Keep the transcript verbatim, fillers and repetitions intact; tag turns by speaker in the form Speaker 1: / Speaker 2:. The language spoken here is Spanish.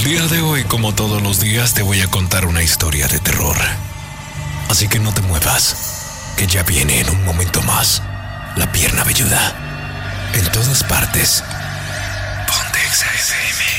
Speaker 1: día de hoy, como todos los días, te voy a contar una historia de terror. Así que no te muevas, que ya viene en un momento más La Pierna Velluda. En todas partes. Ponte Exa F M.